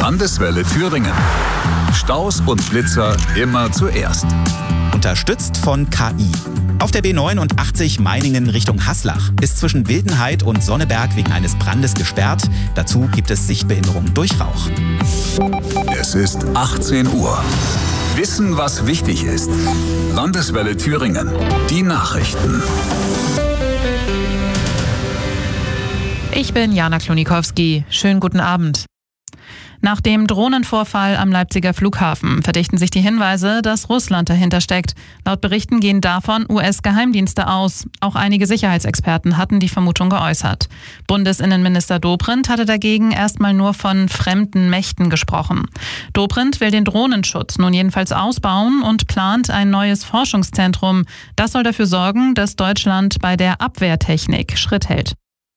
Landeswelle Thüringen. Staus und Blitzer immer zuerst. Unterstützt von KI. Auf der B89 Meiningen Richtung Haslach ist zwischen Wildenhaid und Sonneberg wegen eines Brandes gesperrt. Dazu gibt es Sichtbehinderung durch Rauch. Es ist 18 Uhr. Wissen, was wichtig ist. Landeswelle Thüringen. Die Nachrichten. Ich bin Jana Klonikowski. Schönen guten Abend. Nach dem Drohnenvorfall am Leipziger Flughafen verdichten sich die Hinweise, dass Russland dahinter steckt. Laut Berichten gehen davon US-Geheimdienste aus. Auch einige Sicherheitsexperten hatten die Vermutung geäußert. Bundesinnenminister Dobrindt hatte dagegen erstmal nur von fremden Mächten gesprochen. Dobrindt will den Drohnenschutz nun jedenfalls ausbauen und plant ein neues Forschungszentrum. Das soll dafür sorgen, dass Deutschland bei der Abwehrtechnik Schritt hält.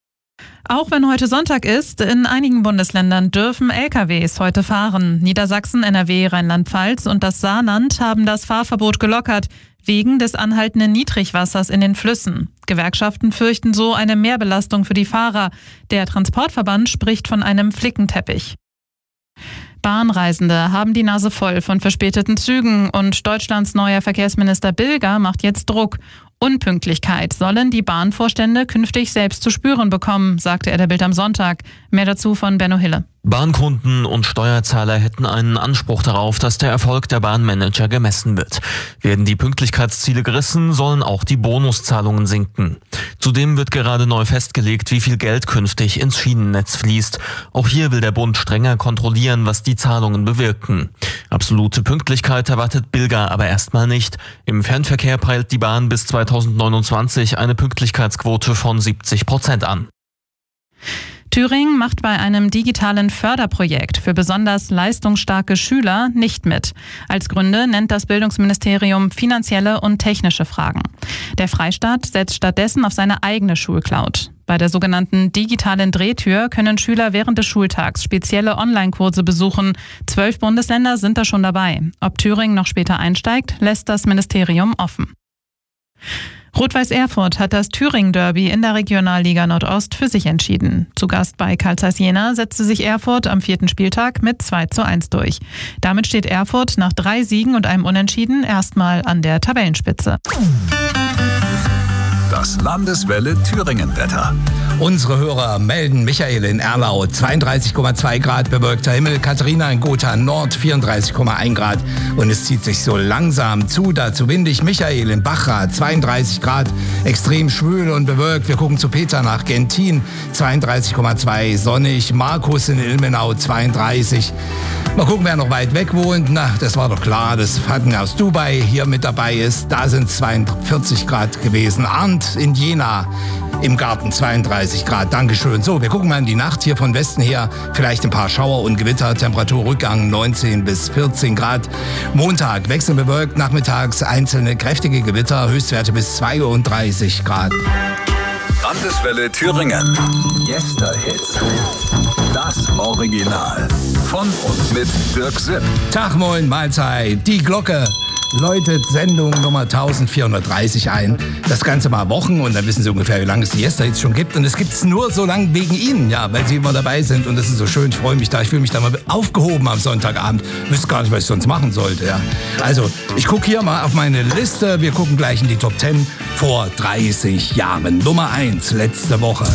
Auch wenn heute Sonntag ist, in einigen Bundesländern dürfen LKWs heute fahren. Niedersachsen, NRW, Rheinland-Pfalz und das Saarland haben das Fahrverbot gelockert, wegen des anhaltenden Niedrigwassers in den Flüssen. Gewerkschaften fürchten so eine Mehrbelastung für die Fahrer. Der Transportverband spricht von einem Flickenteppich. Bahnreisende haben die Nase voll von verspäteten Zügen und Deutschlands neuer Verkehrsminister Bilger macht jetzt Druck. Unpünktlichkeit sollen die Bahnvorstände künftig selbst zu spüren bekommen, sagte er der Bild am Sonntag. Mehr dazu von Benno Hille. Bahnkunden und Steuerzahler hätten einen Anspruch darauf, dass der Erfolg der Bahnmanager gemessen wird. Werden die Pünktlichkeitsziele gerissen, sollen auch die Bonuszahlungen sinken. Zudem wird gerade neu festgelegt, wie viel Geld künftig ins Schienennetz fließt. Auch hier will der Bund strenger kontrollieren, was die Zahlungen bewirken. Absolute Pünktlichkeit erwartet Bilger aber erstmal nicht. Im Fernverkehr peilt die Bahn bis 2029 eine Pünktlichkeitsquote von 70% an. Thüringen macht bei einem digitalen Förderprojekt für besonders leistungsstarke Schüler nicht mit. Als Gründe nennt das Bildungsministerium finanzielle und technische Fragen. Der Freistaat setzt stattdessen auf seine eigene Schulcloud. Bei der sogenannten digitalen Drehtür können Schüler während des Schultags spezielle Online-Kurse besuchen. 12 Bundesländer sind da schon dabei. Ob Thüringen noch später einsteigt, lässt das Ministerium offen. Rot-Weiß Erfurt hat das Thüringen-Derby in der Regionalliga Nordost für sich entschieden. Zu Gast bei Carl Zeiss Jena setzte sich Erfurt am 4. Spieltag mit 2:1 durch. Damit steht Erfurt nach 3 Siegen und einem Unentschieden erstmal an der Tabellenspitze. Das Landeswelle Thüringen-Wetter. Unsere Hörer melden: Michael in Erlau 32,2 Grad, bewölkter Himmel, Katharina in Gotha Nord 34,1 Grad und es zieht sich so langsam zu, dazu windig. Michael in Bachrad 32 Grad, extrem schwül und bewölkt. Wir gucken zu Peter nach Gentin 32,2, sonnig. Markus in Ilmenau 32. Mal gucken, wer noch weit weg wohnt. Na, das war doch klar, dass Fatten aus Dubai hier mit dabei ist. Da sind 42 Grad gewesen. Arndt in Jena im Garten 32 Grad. Dankeschön. So, wir gucken mal in die Nacht hier von Westen her. Vielleicht ein paar Schauer und Gewitter. Temperaturrückgang 19 bis 14 Grad. Montag wechselnd bewölkt. Nachmittags einzelne kräftige Gewitter. Höchstwerte bis 32 Grad. Landeswelle Thüringen. Yesterhits. Das Original. Von und mit Dirk Sipp. Tag, moin, Mahlzeit. Die Glocke läutet Sendung Nummer 1430 ein. Das Ganze mal Wochen und dann wissen Sie ungefähr, wie lange es die Yesterhits schon gibt. Und es gibt es nur so lange wegen Ihnen, ja, weil Sie immer dabei sind. Und das ist so schön, ich freue mich da. Ich fühle mich da mal aufgehoben am Sonntagabend. Wüsste gar nicht, was ich sonst machen sollte, ja. Also, ich gucke hier mal auf meine Liste. Wir gucken gleich in die Top 10 vor 30 Jahren. Nummer 1, letzte Woche.